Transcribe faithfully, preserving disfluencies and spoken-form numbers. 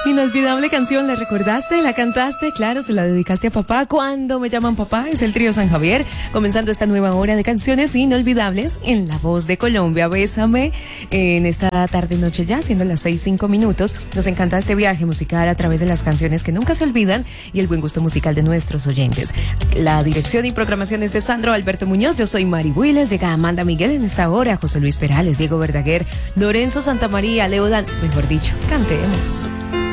Inolvidable canción, ¿la recordaste? ¿La cantaste? Claro, se la dedicaste a papá. Cuando me llaman papá, es el trío San Javier, comenzando esta nueva hora de canciones inolvidables en la voz de Colombia. Bésame en esta tarde noche ya, siendo las seis, cinco minutos. Nos encanta este viaje musical a través de las canciones que nunca se olvidan y el buen gusto musical de nuestros oyentes. La dirección y programación es de Sandro Alberto Muñoz. Yo soy Mari Willes. Llega Amanda Miguel en esta hora, José Luis Perales, Diego Verdaguer, Lorenzo Santamaría, Leo Dan. Mejor dicho, cantemos.